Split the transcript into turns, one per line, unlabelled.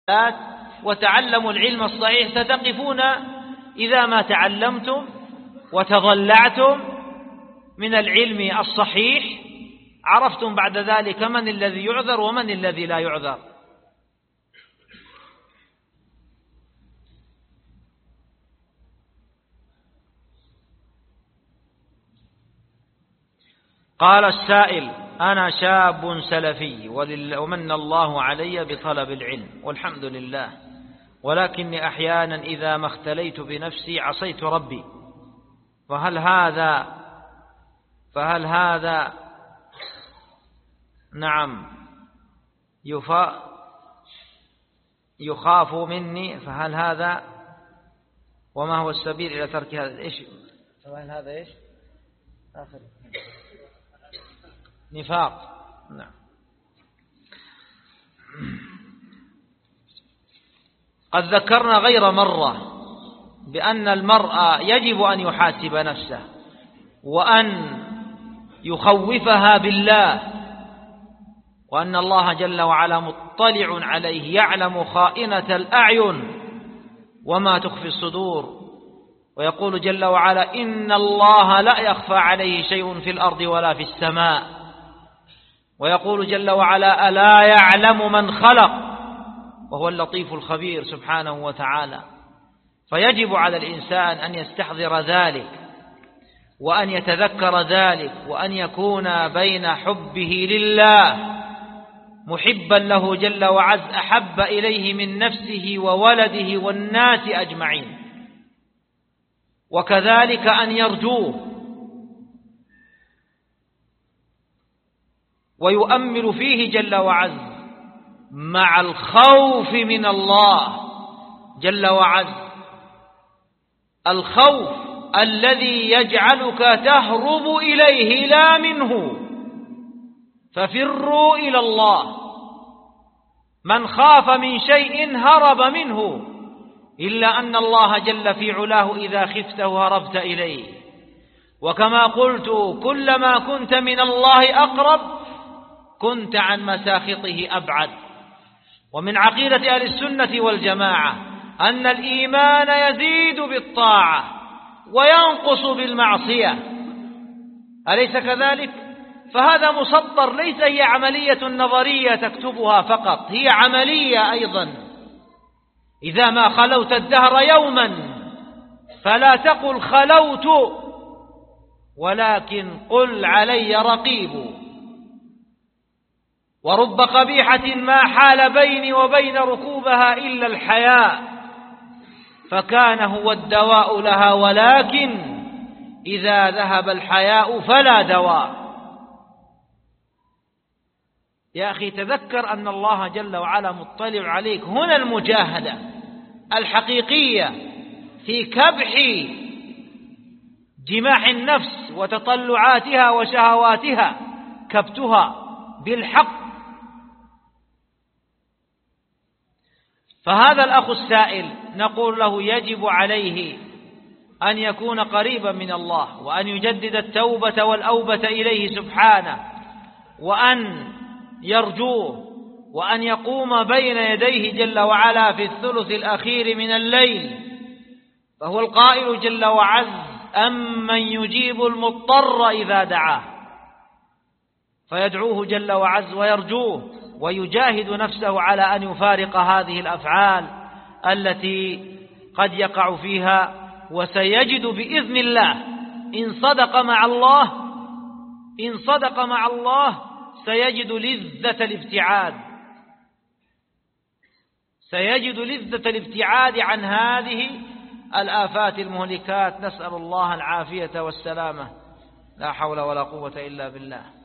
وتعلموا العلم الصحيح، ستقفون إذا ما تعلمتم وتضلعتم من العلم الصحيح، عرفتم بعد ذلك من الذي يعذر ومن الذي لا يعذر. قال السائل: أنا شاب سلفي ومن الله علي بطلب العلم والحمد لله، ولكني أحيانا إذا ما اختليت بنفسي عصيت ربي، فهل هذا نعم يخاف مني، فهل هذا وما هو السبيل إلى ترك هذا؟ إيش هذا؟ إيش آخر نفاق؟ نعم. قد ذكرنا غير مرة بأن المرء يجب أن يحاسب نفسه وأن يخوفها بالله، وأن الله جل وعلا مطلع عليه، يعلم خائنة الأعين وما تخفي الصدور. ويقول جل وعلا: إن الله لا يخفى عليه شيء في الأرض ولا في السماء. ويقول جل وعلا: ألا يعلم من خلق وهو اللطيف الخبير سبحانه وتعالى. فيجب على الإنسان أن يستحضر ذلك وأن يتذكر ذلك، وأن يكون بين حبه لله محبا له جل وعز، أحب إليه من نفسه وولده والناس أجمعين، وكذلك أن يرجوه ويؤمل فيه جل وعز مع الخوف من الله جل وعز، الخوف الذي يجعلك تهرب إليه لا منه. ففروا إلى الله، من خاف من شيء هرب منه، إلا أن الله جل في علاه إذا خفته هربت إليه. وكما قلت: كلما كنت من الله أقرب كنت عن مساخطه أبعد. ومن عقيدة أهل السنة والجماعة أن الإيمان يزيد بالطاعة وينقص بالمعصية، أليس كذلك؟ فهذا مسطر، ليس هي عملية نظرية تكتبها فقط، هي عملية أيضا. إذا ما خلوت الدهر يوما فلا تقل خلوت، ولكن قل علي رقيب. ورب قبيحة ما حال بيني وبين ركوبها إلا الحياء، فكان هو الدواء لها، ولكن إذا ذهب الحياء فلا دواء. يا أخي تذكر أن الله جل وعلا مطلع عليك. هنا المجاهدة الحقيقية في كبح جماح النفس وتطلعاتها وشهواتها، كبتها بالحق. فهذا الأخ السائل نقول له: يجب عليه أن يكون قريبا من الله، وأن يجدد التوبة والأوبة إليه سبحانه، وأن يرجوه، وأن يقوم بين يديه جل وعلا في الثلث الأخير من الليل. فهو القائل جل وعز: أمن يجيب المضطر إذا دعاه، فيدعوه جل وعز ويرجوه، ويجاهد نفسه على أن يفارق هذه الأفعال التي قد يقع فيها. وسيجد بإذن الله إن صدق مع الله سيجد لذة الابتعاد عن هذه الآفات المهلكات. نسأل الله العافية والسلامة، لا حول ولا قوة إلا بالله.